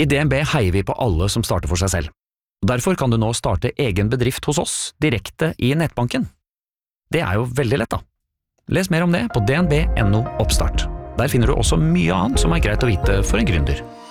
I DNB heier vi på alle som starter for seg selv. Derfor kan du nå starte egen bedrift hos oss direkte i nettbanken. Det jo veldig lett da. Les mer om det på dnb.no/oppstart. Der finner du også mye annet som greit å vite for en gründer.